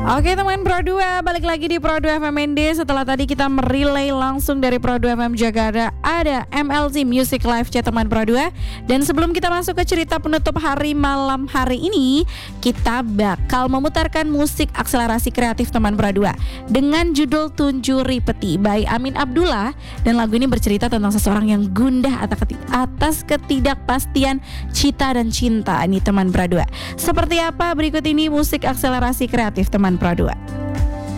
Oke teman Pro 2, balik lagi di Pro 2 FMND. Setelah tadi kita merelay langsung dari Pro 2 FM Jakarta, ada MLZ Music Live Chat teman Pro 2. Dan sebelum kita masuk ke cerita penutup hari malam hari ini, kita bakal memutarkan musik akselerasi kreatif teman Pro 2 dengan judul Tunjuri Peti by Amin Abdullah. Dan lagu ini bercerita tentang seseorang yang gundah atas ketidakpastian cita dan cinta ini teman Pro 2. Seperti apa berikut ini musik akselerasi kreatif teman Pro 2.